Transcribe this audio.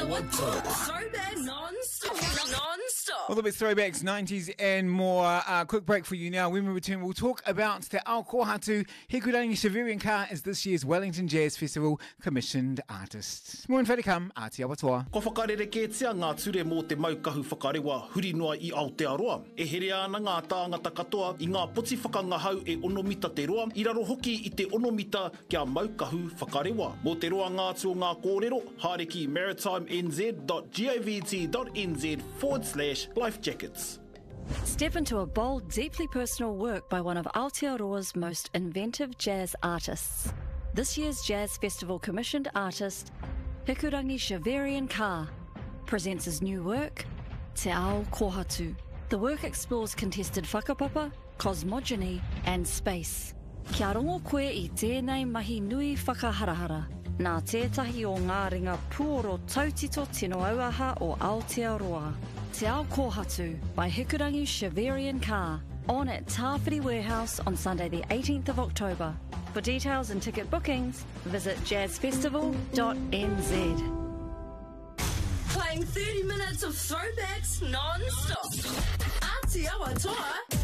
Aotearoa Throwback non-stop. All the best throwbacks, 90s and more. Quick break for you now. When we return, we'll talk about Te Ao Kohatu. Hikurangi Xaverian Carr is this year's Wellington Jazz Festival commissioned artist. More info to come. Āti Awatoa. Ko whakarereketia ngā ture mō te maukahu whakarewa huri noa I Aotearoa. E here ana ngā tāngata katoa I ngā poti whakangahau e 1 mita te roa. I raro hoki I te 1 mita kia maukahu whakarewa. Mō te roa ngātu o ngā kōrero, hareki maritimενz.gov.nz/life jackets. Step into a bold, deeply personal work by one of Aotearoa's most inventive jazz artists. This year's Jazz Festival commissioned artist, Hikurangi Xaverian Carr, presents his new work, Te Ao Kohatu. The work explores contested whakapapa, cosmogony and space. Kia rongo koe I tēnei mahi nui whakaharahara, nā tētahi o ngā ringa puoro tautito tino auaha o Aotearoa. Te Ao Kohatu by Hikurangi Xaverian Carr, on at Tāwhiri Warehouse on Sunday the 18th of October. For details and ticket bookings, visit jazzfestival.nz. Playing 30 minutes of throwbacks non-stop. Āti Awatoa.